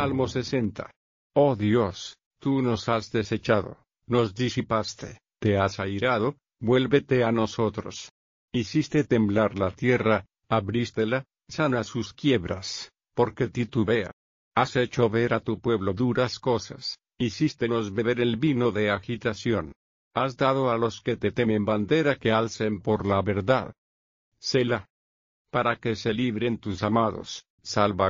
Salmo 60. Oh Dios, tú nos has desechado, nos disipaste, te has airado, vuélvete a nosotros. Hiciste temblar la tierra, abrístela, sana sus quiebras, porque titubea. Has hecho ver a tu pueblo duras cosas, hicístenos beber el vino de agitación. Has dado a los que te temen bandera que alcen por la verdad. Selah. Para que se libren tus amados, salva